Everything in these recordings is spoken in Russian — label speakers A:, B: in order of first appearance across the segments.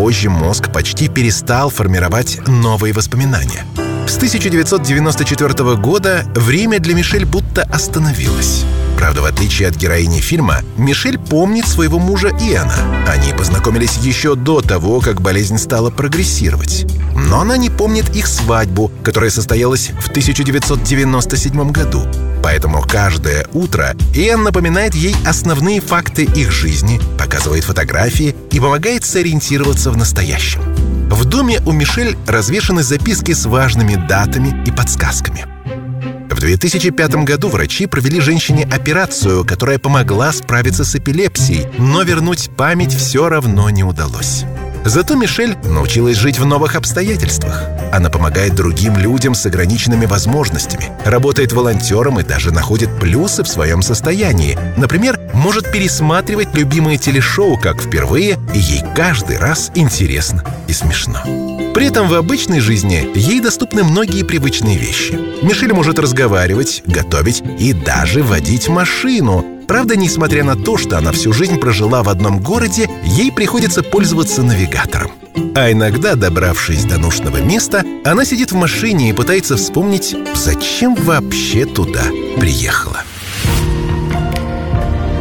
A: позже мозг почти перестал формировать новые воспоминания. С 1994 года время для Мишель будто остановилось. Правда, в отличие от героини фильма, Мишель помнит своего мужа Иана. Они познакомились еще до того, как болезнь стала прогрессировать. Но она не помнит их свадьбу, которая состоялась в 1997 году. Поэтому каждое утро Иан напоминает ей основные факты их жизни, показывает фотографии и помогает сориентироваться в настоящем. В доме у Мишель развешаны записки с важными датами и подсказками. В 2005 году врачи провели женщине операцию, которая помогла справиться с эпилепсией, но вернуть память все равно не удалось. Зато Мишель научилась жить в новых обстоятельствах. Она помогает другим людям с ограниченными возможностями, работает волонтером и даже находит плюсы в своем состоянии. Например, может пересматривать любимые телешоу как впервые, и ей каждый раз интересно и смешно. При этом в обычной жизни ей доступны многие привычные вещи. Мишель может разговаривать, готовить и даже водить машину. Правда, несмотря на то, что она всю жизнь прожила в одном городе, ей приходится пользоваться навигатором. А иногда, добравшись до нужного места, она сидит в машине и пытается вспомнить, зачем вообще туда приехала.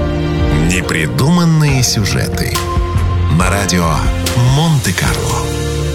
B: Непридуманные сюжеты на радио Монте-Карло.